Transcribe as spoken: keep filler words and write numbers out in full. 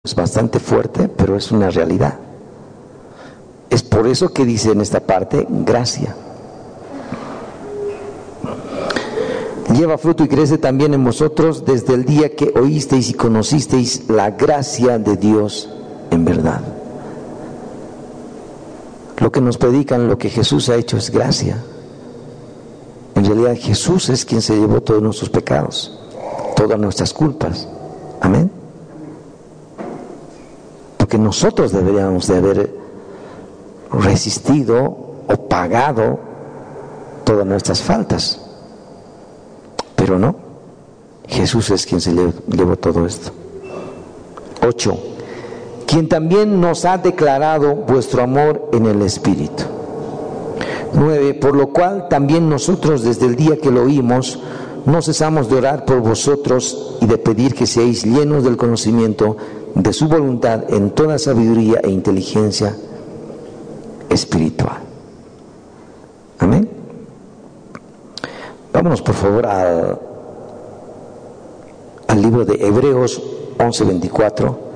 Es bastante fuerte, pero es una realidad. Es por eso que dice en esta parte, gracia. Lleva fruto y crece también en vosotros desde el día que oísteis y conocisteis la gracia de Dios en verdad. Lo que nos predican, lo que Jesús ha hecho es gracia. En realidad Jesús es quien se llevó todos nuestros pecados, todas nuestras culpas. Amén. Porque nosotros deberíamos de haber resistido o pagado todas nuestras faltas, pero no, Jesús es quien se llevó todo esto. Ocho, quien también nos ha declarado vuestro amor en el Espíritu. Nueve, por lo cual también nosotros desde el día que lo oímos no cesamos de orar por vosotros y de pedir que seáis llenos del conocimiento de su voluntad en toda sabiduría e inteligencia espiritual. Amén. Vámonos por favor al, al libro de Hebreos once veinticuatro.